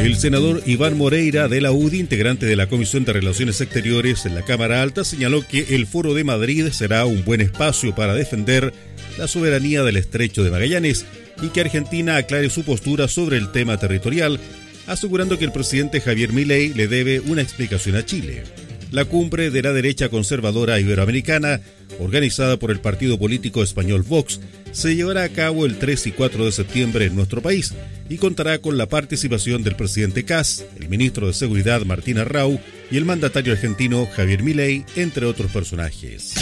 El senador Iván Moreira de la UDI, integrante de la Comisión de Relaciones Exteriores en la Cámara Alta, señaló que el Foro de Madrid será un buen espacio para defender la soberanía del Estrecho de Magallanes y que Argentina aclare su postura sobre el tema territorial, asegurando que el presidente Javier Milei le debe una explicación a Chile. La cumbre de la derecha conservadora iberoamericana, organizada por el partido político español Vox, se llevará a cabo el 3 y 4 de septiembre en nuestro país y contará con la participación del presidente Kast, el ministro de Seguridad Martín Arrau y el mandatario argentino Javier Milei, entre otros personajes.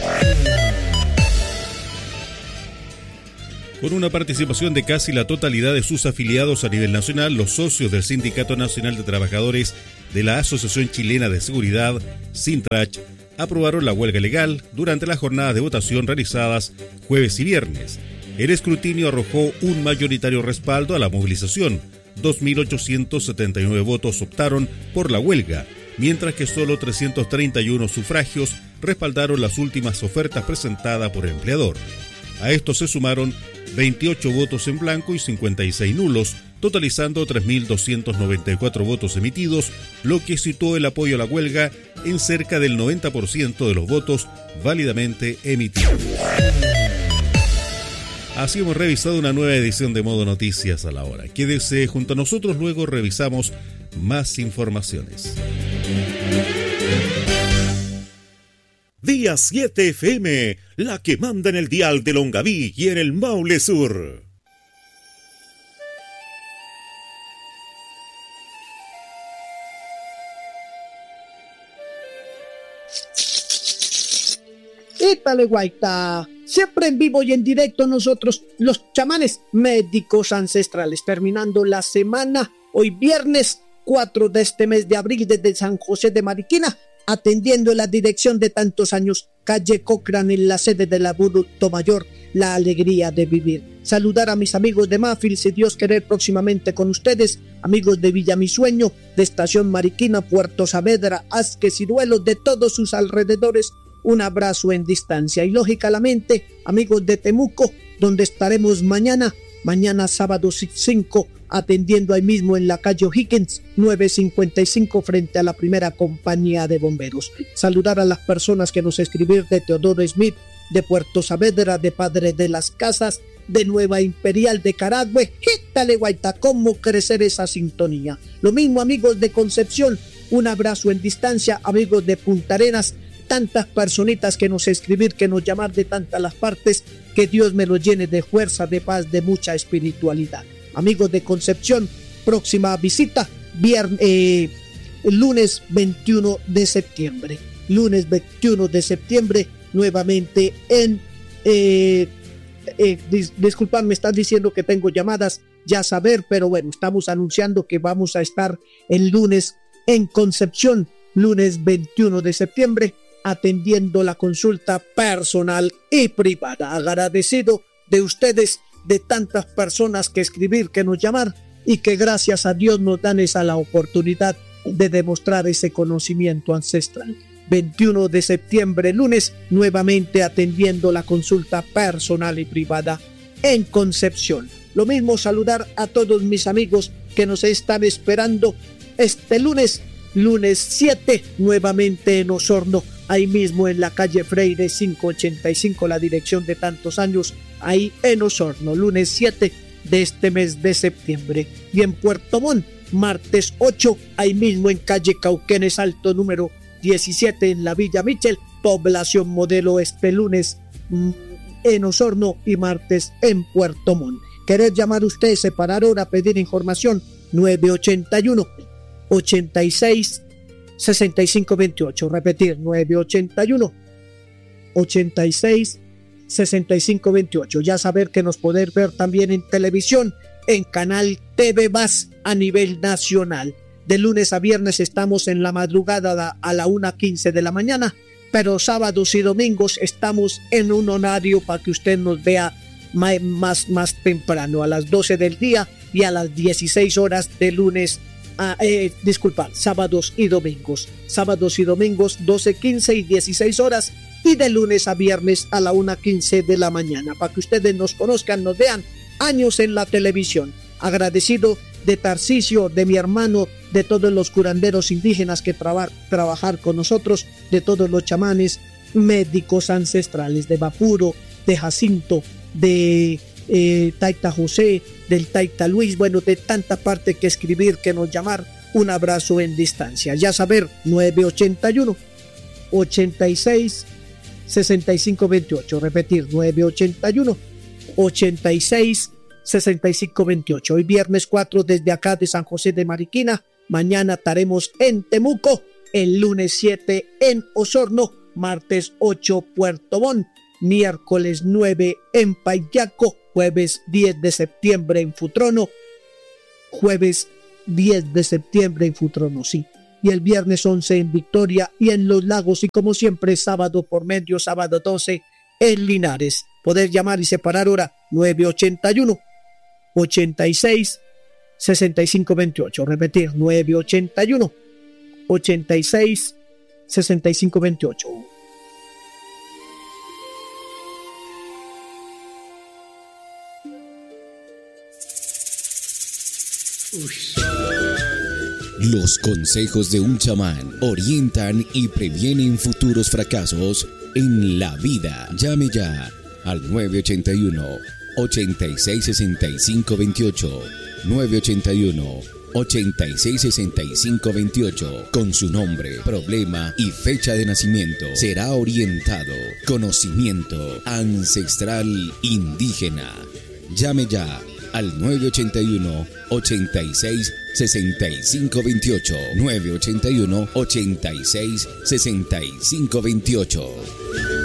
Con una participación de casi la totalidad de sus afiliados a nivel nacional, los socios del Sindicato Nacional de Trabajadores de la Asociación Chilena de Seguridad, SINTRACH, aprobaron la huelga legal durante las jornadas de votación realizadas jueves y viernes. El escrutinio arrojó un mayoritario respaldo a la movilización. 2.879 votos optaron por la huelga, mientras que solo 331 sufragios respaldaron las últimas ofertas presentadas por el empleador. A esto se sumaron 28 votos en blanco y 56 nulos, totalizando 3.294 votos emitidos, lo que situó el apoyo a la huelga en cerca del 90% de los votos válidamente emitidos. Así hemos revisado una nueva edición de Modo Noticias a la hora. Quédese junto a nosotros, luego revisamos más informaciones. Día 7 FM, la que manda en el dial de Longaví y en el Maule Sur. Épale, guaita. Siempre en vivo y en directo nosotros, los chamanes médicos ancestrales, terminando la semana, hoy viernes 4 de este mes de abril desde San José de Mariquina, atendiendo la dirección de tantos años, calle Cochrane, en la sede del Adulto Mayor, la alegría de vivir. Saludar a mis amigos de Mafil, si Dios querer, próximamente con ustedes, amigos de Villa Mi Sueño, de Estación Mariquina, Puerto Saavedra, Asques y Duelos, de todos sus alrededores, un abrazo en distancia. Y lógicamente, amigos de Temuco, donde estaremos mañana sábado 5, atendiendo ahí mismo en la calle O'Higgins, 955, frente a la primera compañía de bomberos. Saludar a las personas que nos escribieron de Teodoro Smith, de Puerto Saavedra, de Padre de las Casas, de Nueva Imperial, de Caragüe. Jítale, guaita, cómo crecer esa sintonía. Lo mismo, amigos de Concepción, un abrazo en distancia. Amigos de Punta Arenas, tantas personitas que nos escribir, que nos llamar de tantas las partes, que Dios me lo llene de fuerza, de paz, de mucha espiritualidad. Amigos de Concepción, próxima visita, lunes 21 de septiembre. Lunes 21 de septiembre, nuevamente en... disculpad, me están diciendo que tengo llamadas, ya saber, pero bueno, estamos anunciando que vamos a estar el lunes en Concepción, lunes 21 de septiembre, atendiendo la consulta personal y privada. Agradecido de ustedes, de tantas personas que escribir, que nos llamar, y que gracias a Dios nos dan la oportunidad de demostrar ese conocimiento ancestral. 21 de septiembre, lunes, nuevamente atendiendo la consulta personal y privada en Concepción. Lo mismo, saludar a todos mis amigos que nos están esperando este lunes 7, nuevamente en Osorno, ahí mismo en la calle Freire 585, la dirección de tantos años, ahí en Osorno, lunes 7 de este mes de septiembre. Y en Puerto Montt, martes 8, ahí mismo en calle Cauquenes Alto, número 17, en la Villa Michel, población modelo, este lunes en Osorno y martes en Puerto Montt. ¿Querer llamar usted, separar hora, pedir información? 981 86 65 28, repetir, 981 86 65 28. Ya saber que nos poder ver también en televisión, en Canal TV Más a nivel nacional. De lunes a viernes estamos en la madrugada a la 1:15 de la mañana, pero sábados y domingos estamos en un horario para que usted nos vea más temprano, a las 12 del día y a las 16 horas de lunes sábados y domingos. Sábados y domingos 12:15 y 16 horas, y de lunes a viernes a la 1:15 de la mañana, para que ustedes nos conozcan, nos vean. Años en la televisión. Agradecido de Tarcisio, de mi hermano, de todos los curanderos indígenas que trabajar con nosotros, de todos los chamanes, médicos ancestrales, de Vapuro, de Jacinto, de Taita José, del Taita Luis, bueno, de tanta parte que escribir, que nos llamar. Un abrazo en distancia. Ya saber, 981 86 65 28. Repetir, 981 86 65 28. Hoy viernes 4 desde acá de San José de Mariquina. Mañana estaremos en Temuco. El lunes 7 en Osorno. Martes 8 Puerto Montt. Miércoles 9 en Payaco. Jueves 10 de septiembre en Futrono. Jueves 10 de septiembre en Futrono, sí. Y el viernes 11 en Victoria y en Los Lagos. Y como siempre, sábado por medio, sábado 12 en Linares. Poder llamar y separar hora 981 86 65 28. Repetir, 981 86 65 28. Los consejos de un chamán orientan y previenen futuros fracasos en la vida. Llame ya al 981-866528. 981-866528. Con su nombre, problema y fecha de nacimiento será orientado. Conocimiento ancestral indígena. Llame ya al 981-866528. 981-866528.